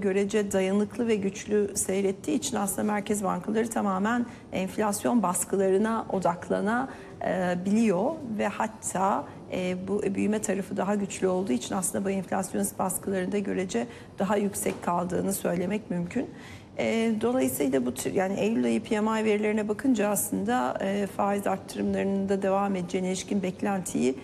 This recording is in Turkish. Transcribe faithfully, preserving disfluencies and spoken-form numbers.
görece dayanıklı ve güçlü seyrettiği için aslında merkez bankaları tamamen enflasyon baskılarına odaklanabiliyor ve hatta e, bu büyüme tarafı daha güçlü olduğu için aslında bu enflasyon baskılarında görece daha yüksek kaldığını söylemek mümkün. E, dolayısıyla bu tür, yani Eylül ayı P M I verilerine bakınca aslında e, faiz arttırımlarının da devam edeceğine ilişkin beklentiyi